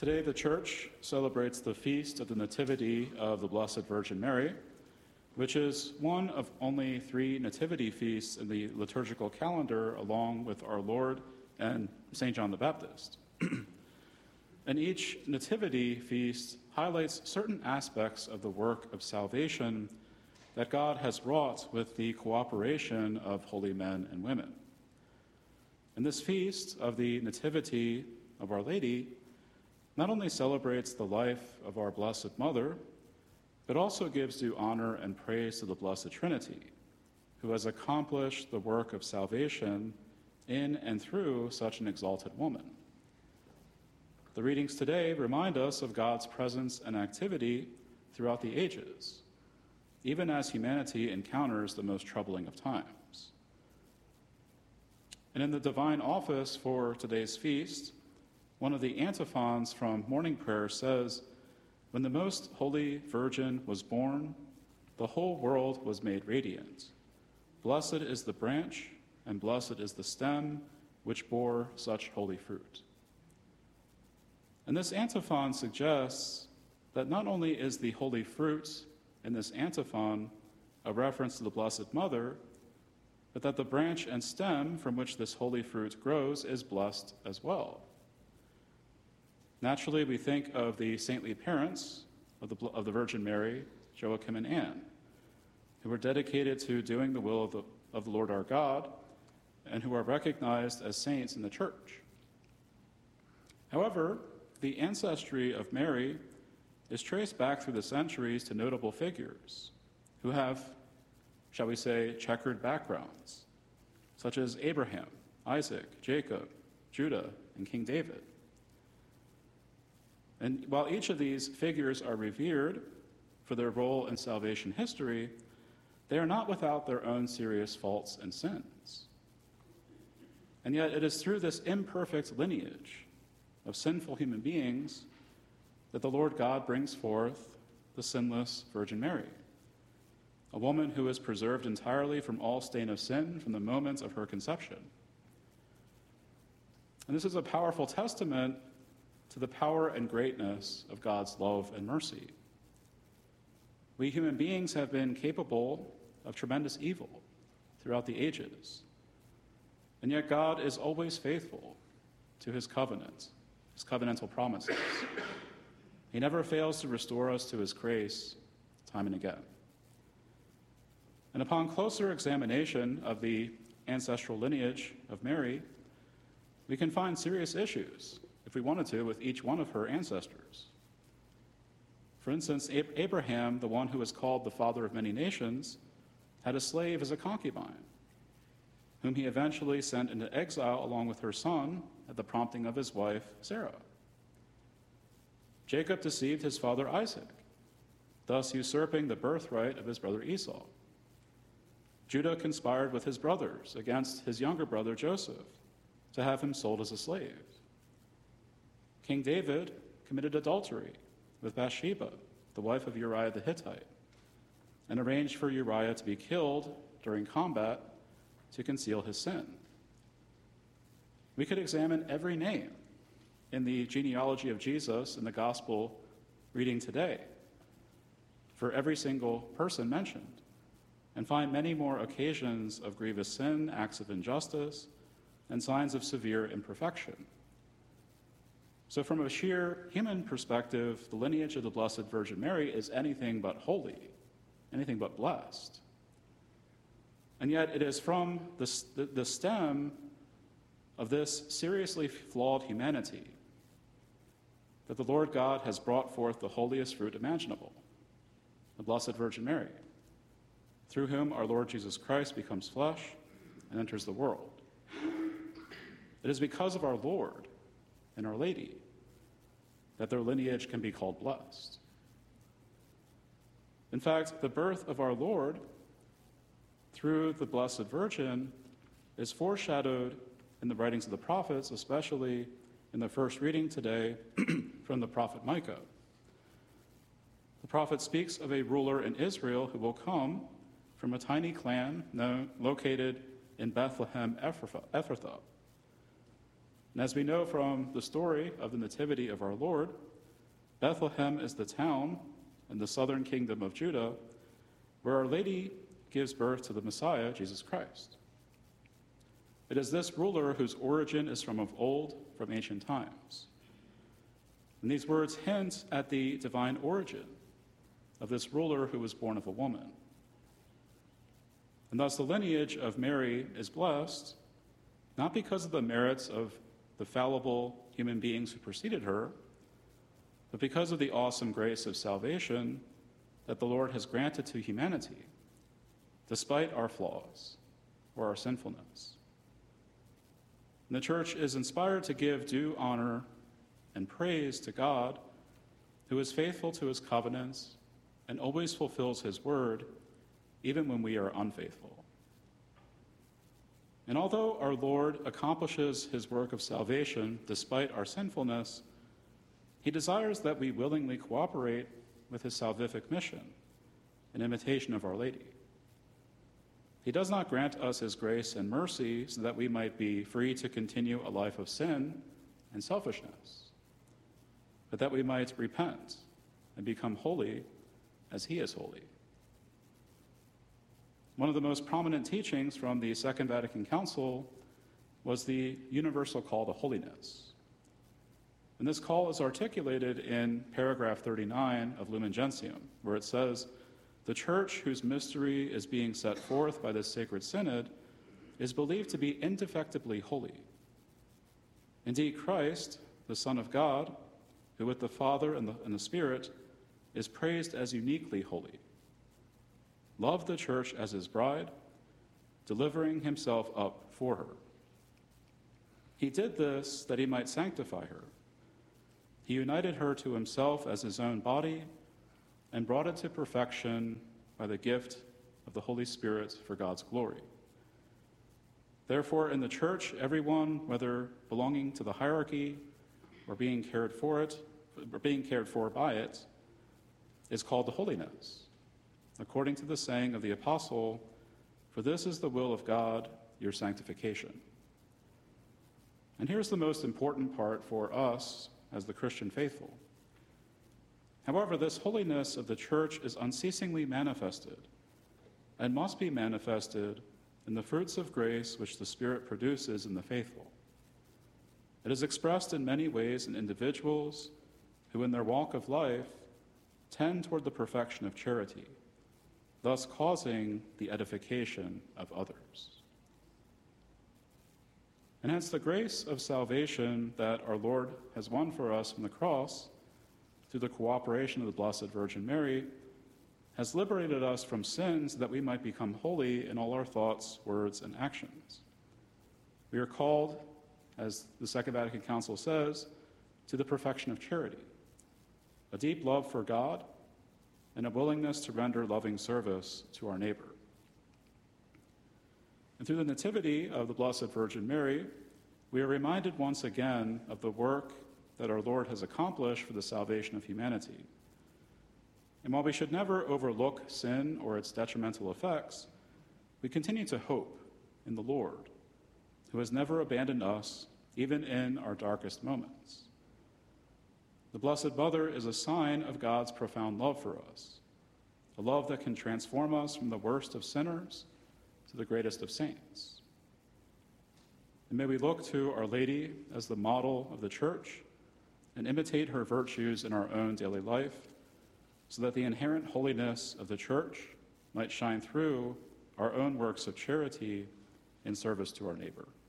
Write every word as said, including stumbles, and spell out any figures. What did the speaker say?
Today, the Church celebrates the feast of the Nativity of the Blessed Virgin Mary, which is one of only three nativity feasts in the liturgical calendar, along with our Lord and Saint John the Baptist. And each nativity feast highlights certain aspects of the work of salvation that God has wrought with the cooperation of holy men and women. And this feast of the Nativity of Our Lady not only celebrates the life of our Blessed Mother, but also gives due honor and praise to the Blessed Trinity, who has accomplished the work of salvation in and through such an exalted woman. The readings today remind us of God's presence and activity throughout the ages, even as humanity encounters the most troubling of times. And in the divine office for today's feast, one of the antiphons from morning prayer says, "When the most holy Virgin was born, the whole world was made radiant. Blessed is the branch, and blessed is the stem, which bore such holy fruit." And this antiphon suggests that not only is the holy fruit in this antiphon a reference to the Blessed Mother, but that the branch and stem from which this holy fruit grows is blessed as well. Naturally, we think of the saintly parents of the, of the Virgin Mary, Joachim and Anne, who were dedicated to doing the will of the, of the Lord our God and who are recognized as saints in the Church. However, the ancestry of Mary is traced back through the centuries to notable figures who have, shall we say, checkered backgrounds, such as Abraham, Isaac, Jacob, Judah, and King David. And while each of these figures are revered for their role in salvation history, they are not without their own serious faults and sins. And yet it is through this imperfect lineage of sinful human beings that the Lord God brings forth the sinless Virgin Mary, a woman who is preserved entirely from all stain of sin from the moment of her conception. And this is a powerful testament to the power and greatness of God's love and mercy. We human beings have been capable of tremendous evil throughout the ages, and yet God is always faithful to his covenant, his covenantal promises. He never fails to restore us to his grace time and again. And upon closer examination of the ancestral lineage of Mary, we can find serious issues, if we wanted to, with each one of her ancestors. For instance, Abraham, the one who is called the father of many nations, had a slave as a concubine, whom he eventually sent into exile along with her son at the prompting of his wife, Sarah. Jacob deceived his father Isaac, thus usurping the birthright of his brother Esau. Judah conspired with his brothers against his younger brother Joseph to have him sold as a slave. King David committed adultery with Bathsheba, the wife of Uriah the Hittite, and arranged for Uriah to be killed during combat to conceal his sin. We could examine every name in the genealogy of Jesus in the gospel reading today for every single person mentioned and find many more occasions of grievous sin, acts of injustice, and signs of severe imperfection. So from a sheer human perspective, the lineage of the Blessed Virgin Mary is anything but holy, anything but blessed. And yet it is from the, the, the stem of this seriously flawed humanity that the Lord God has brought forth the holiest fruit imaginable, the Blessed Virgin Mary, through whom our Lord Jesus Christ becomes flesh and enters the world. It is because of our Lord and Our Lady that their lineage can be called blessed. In fact, the birth of our Lord through the Blessed Virgin is foreshadowed in the writings of the prophets, especially in the first reading today from the prophet Micah. The prophet speaks of a ruler in Israel who will come from a tiny clan known, located in Bethlehem Ephrathah. And as we know from the story of the Nativity of our Lord, Bethlehem is the town in the southern kingdom of Judah where Our Lady gives birth to the Messiah, Jesus Christ. It is this ruler whose origin is from of old, from ancient times. And these words hint at the divine origin of this ruler who was born of a woman. And thus the lineage of Mary is blessed, not because of the merits of the fallible human beings who preceded her, but because of the awesome grace of salvation that the Lord has granted to humanity, despite our flaws or our sinfulness. And the Church is inspired to give due honor and praise to God, who is faithful to his covenants and always fulfills his word, even when we are unfaithful. And although our Lord accomplishes his work of salvation despite our sinfulness, he desires that we willingly cooperate with his salvific mission in imitation of Our Lady. He does not grant us his grace and mercy so that we might be free to continue a life of sin and selfishness, but that we might repent and become holy as he is holy. One of the most prominent teachings from the Second Vatican Council was the universal call to holiness. And this call is articulated in paragraph thirty-nine of Lumen Gentium, where it says, "The Church, whose mystery is being set forth by this sacred synod, is believed to be indefectibly holy. Indeed, Christ, the Son of God, who with the Father and the, and the Spirit is praised as uniquely holy, loved the Church as his bride, delivering himself up for her. He did this that he might sanctify her. He united her to himself as his own body and brought it to perfection by the gift of the Holy Spirit for God's glory. Therefore, in the Church, everyone, whether belonging to the hierarchy or being cared for it, or being cared for by it, is called to holiness, according to the saying of the Apostle, for this is the will of God, your sanctification." And here's the most important part for us as the Christian faithful. However, this holiness of the Church is unceasingly manifested and must be manifested in the fruits of grace which the Spirit produces in the faithful. It is expressed in many ways in individuals who in their walk of life tend toward the perfection of charity, thus causing the edification of others. And hence the grace of salvation that our Lord has won for us from the cross through the cooperation of the Blessed Virgin Mary has liberated us from sins that we might become holy in all our thoughts, words, and actions. We are called, as the Second Vatican Council says, to the perfection of charity, a deep love for God, and a willingness to render loving service to our neighbor. And through the Nativity of the Blessed Virgin Mary, we are reminded once again of the work that our Lord has accomplished for the salvation of humanity. And while we should never overlook sin or its detrimental effects, we continue to hope in the Lord, who has never abandoned us, even in our darkest moments. The Blessed Mother is a sign of God's profound love for us, a love that can transform us from the worst of sinners to the greatest of saints. And may we look to Our Lady as the model of the Church and imitate her virtues in our own daily life, so that the inherent holiness of the Church might shine through our own works of charity in service to our neighbor.